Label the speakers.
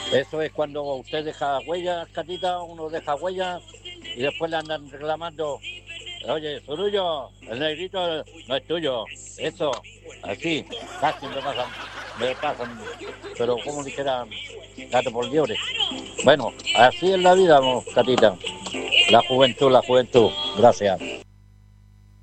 Speaker 1: Eso es cuando usted deja huellas, Catita, uno deja huellas y después le andan reclamando. Oye, Zurullo, el negrito no es tuyo. Eso, así, casi me pasan, pero como dijera gato por liebre. Bueno, así es la vida, Catita. La juventud, la juventud. Gracias.